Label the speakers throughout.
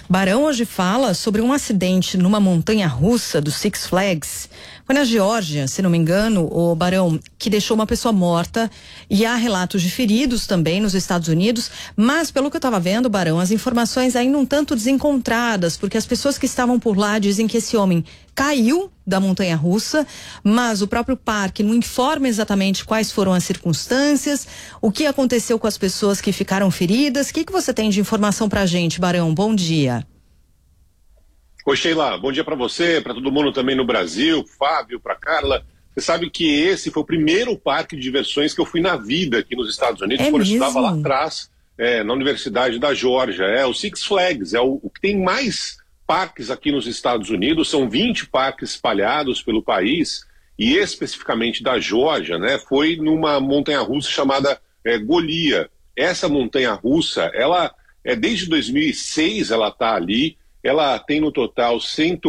Speaker 1: Barão hoje fala sobre um acidente numa montanha-russa do Six Flags. Foi na Geórgia, se não me engano, o Barão, que deixou uma pessoa morta, e há relatos de feridos também nos Estados Unidos, mas pelo que eu estava vendo, Barão, as informações ainda um tanto desencontradas, porque as pessoas que estavam por lá dizem que esse homem caiu da montanha-russa, mas o próprio parque não informa exatamente quais foram as circunstâncias, o que aconteceu com as pessoas que ficaram feridas. O que você tem de informação pra gente, Barão? Bom dia.
Speaker 2: Oi, Sheila, bom dia para você, para todo mundo também no Brasil, Fábio, para Carla. Você sabe que esse foi o primeiro parque de diversões que eu fui na vida aqui nos Estados Unidos, quando eu estudava lá atrás, na Universidade da Geórgia. O Six Flags é o que tem mais parques aqui nos Estados Unidos, são 20 parques espalhados pelo país, e especificamente da Geórgia, né, foi numa montanha-russa chamada Golia. Essa montanha-russa, ela desde 2006 ela está ali. Ela tem no total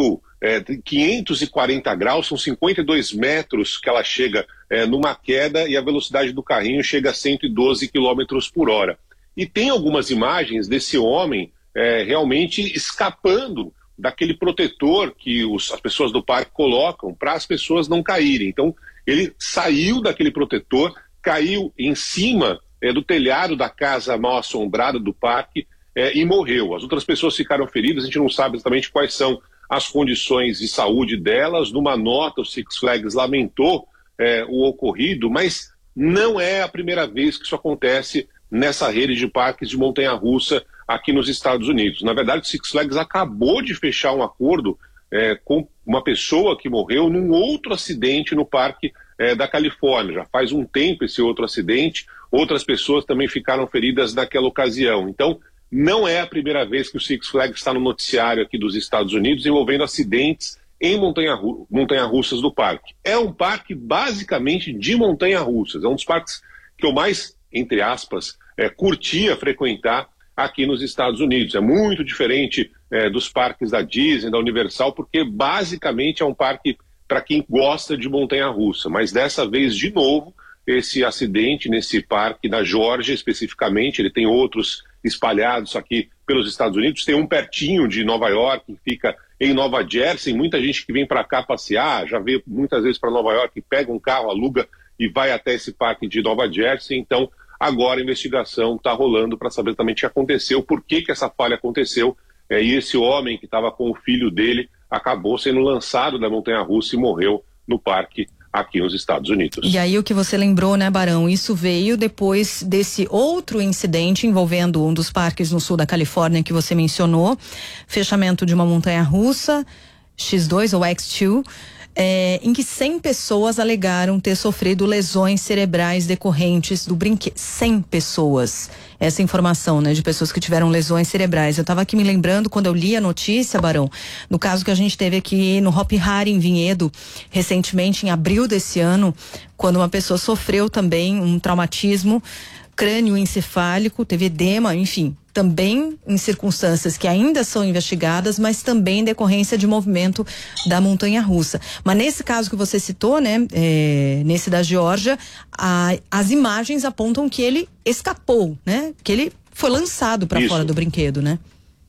Speaker 2: 540 graus, são 52 metros que ela chega numa queda, e a velocidade do carrinho chega a 112 quilômetros por hora. E tem algumas imagens desse homem realmente escapando daquele protetor que as pessoas do parque colocam para as pessoas não caírem. Então ele saiu daquele protetor, caiu em cima do telhado da casa mal assombrada do parque, e morreu. As outras pessoas ficaram feridas, a gente não sabe exatamente quais são as condições de saúde delas. Numa nota, o Six Flags lamentou o ocorrido, mas não é a primeira vez que isso acontece nessa rede de parques de montanha-russa aqui nos Estados Unidos. Na verdade, o Six Flags acabou de fechar um acordo com uma pessoa que morreu num outro acidente no parque da Califórnia. Já faz um tempo esse outro acidente, outras pessoas também ficaram feridas naquela ocasião. Então, não é a primeira vez que o Six Flags está no noticiário aqui dos Estados Unidos envolvendo acidentes em montanha-russas do parque. É um parque basicamente de montanha-russas, é um dos parques que eu mais, entre aspas, curtia frequentar aqui nos Estados Unidos. É muito diferente dos parques da Disney, da Universal, porque basicamente é um parque para quem gosta de montanha-russa. Mas dessa vez, de novo, esse acidente nesse parque da Geórgia especificamente, ele tem outros espalhados aqui pelos Estados Unidos, tem um pertinho de Nova York, que fica em Nova Jersey. Muita gente que vem para cá passear, já veio muitas vezes para Nova York, pega um carro, aluga e vai até esse parque de Nova Jersey. Então agora a investigação está rolando para saber exatamente o que aconteceu, por que essa falha aconteceu, e esse homem que estava com o filho dele acabou sendo lançado da montanha-russa e morreu no parque aqui nos Estados Unidos.
Speaker 1: E aí o que você lembrou, né, Barão? Isso veio depois desse outro incidente envolvendo um dos parques no sul da Califórnia que você mencionou, fechamento de uma montanha-russa, X2 ou X2, em que 100 pessoas alegaram ter sofrido lesões cerebrais decorrentes do brinquedo. 100 pessoas. Essa informação, né, de pessoas que tiveram lesões cerebrais. Eu estava aqui me lembrando, quando eu li a notícia, Barão, do caso que a gente teve aqui no Hopi Hari, em Vinhedo, recentemente, em abril desse ano, quando uma pessoa sofreu também um traumatismo crânioencefálico, teve edema, enfim, também em circunstâncias que ainda são investigadas, mas também em decorrência de movimento da montanha-russa. Mas nesse caso que você citou, né, nesse da Geórgia, as imagens apontam que ele escapou, né, que ele foi lançado para fora do brinquedo, né?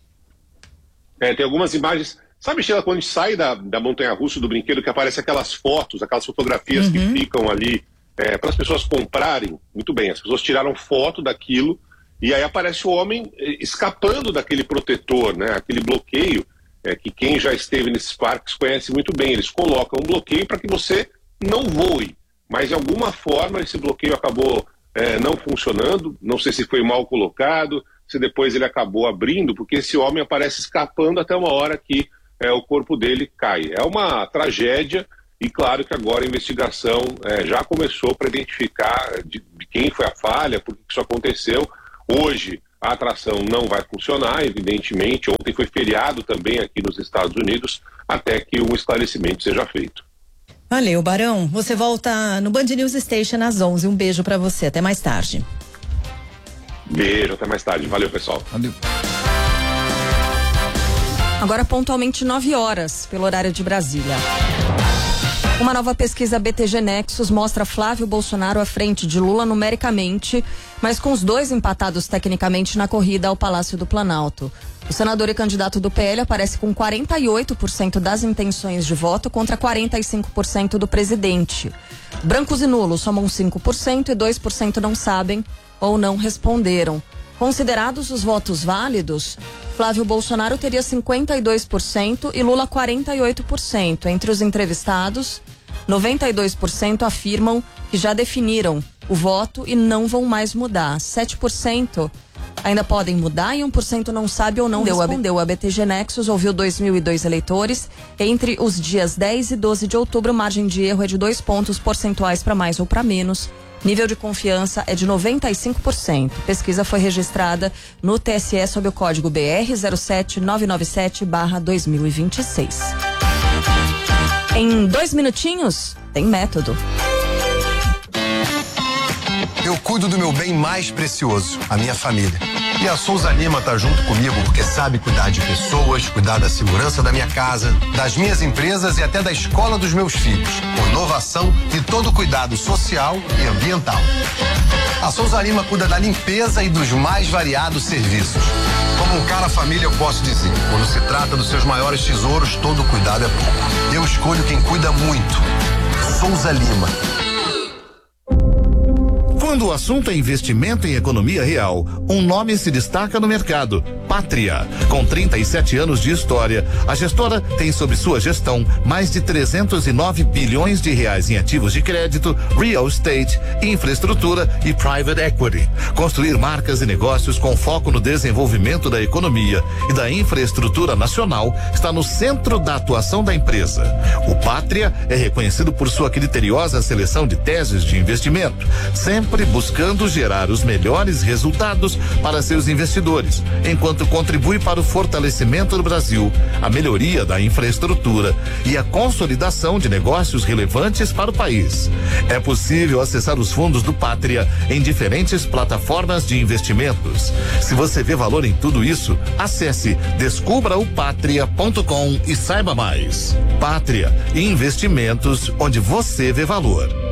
Speaker 2: Tem algumas imagens. Sabe, Sheila, quando a gente sai da montanha-russa do brinquedo, que aparecem aquelas fotos, aquelas fotografias que ficam ali para as pessoas comprarem? Muito bem, as pessoas tiraram foto daquilo e aí aparece o homem escapando daquele protetor, né? Aquele bloqueio que quem já esteve nesses parques conhece muito bem. Eles colocam um bloqueio para que você não voe, mas de alguma forma esse bloqueio acabou não funcionando. Não sei se foi mal colocado, se depois ele acabou abrindo, porque esse homem aparece escapando até uma hora que o corpo dele cai. É uma tragédia. E claro que agora a investigação já começou para identificar de quem foi a falha, por que isso aconteceu. Hoje a atração não vai funcionar, evidentemente. Ontem foi feriado também aqui nos Estados Unidos, até que um esclarecimento seja feito.
Speaker 1: Valeu, Barão. Você volta no Band News Station às 11. Um beijo para você. Até mais tarde.
Speaker 2: Beijo, até mais tarde. Valeu, pessoal.
Speaker 3: Valeu.
Speaker 4: Agora pontualmente 9 horas, pelo horário de Brasília. Uma nova pesquisa BTG Nexus mostra Flávio Bolsonaro à frente de Lula numericamente, mas com os dois empatados tecnicamente na corrida ao Palácio do Planalto. O senador e candidato do PL aparece com 48% das intenções de voto contra 45% do presidente. Brancos e nulos somam 5% e 2% não sabem ou não responderam. Considerados os votos válidos, Flávio Bolsonaro teria 52% e Lula 48%. Entre os entrevistados, 92% afirmam que já definiram o voto e não vão mais mudar. 7% ainda podem mudar e 1% não sabe ou não respondeu. A BTG Nexus ouviu 2.002 eleitores. Entre os dias 10 e 12 de outubro, margem de erro é de 2 pontos percentuais para mais ou para menos. Nível de confiança é de 95%. Pesquisa foi registrada no TSE sob o código BR 07997/2026. Em 2 minutinhos, tem método.
Speaker 3: Eu cuido do meu bem mais precioso, a minha família. E a Souza Lima tá junto comigo porque sabe cuidar de pessoas, cuidar da segurança da minha casa, das minhas empresas e até da escola dos meus filhos, com inovação e todo cuidado social e ambiental. A Souza Lima cuida da limpeza e dos mais variados serviços. Como um cara família, eu posso dizer, quando se trata dos seus maiores tesouros, todo cuidado é pouco. Eu escolho quem cuida muito. Souza Lima.
Speaker 5: Quando o assunto é investimento em economia real, um nome se destaca no mercado: Pátria. Com 37 anos de história, a gestora tem sob sua gestão mais de 309 bilhões de reais em ativos de crédito, real estate, infraestrutura e private equity. Construir marcas e negócios com foco no desenvolvimento da economia e da infraestrutura nacional está no centro da atuação da empresa. O Pátria é reconhecido por sua criteriosa seleção de teses de investimento, sempre buscando gerar os melhores resultados para seus investidores, enquanto contribui para o fortalecimento do Brasil, a melhoria da infraestrutura e a consolidação de negócios relevantes para o país. É possível acessar os fundos do Pátria em diferentes plataformas de investimentos. Se você vê valor em tudo isso, acesse descubraopatria.com e saiba mais. Pátria, investimentos onde você vê valor.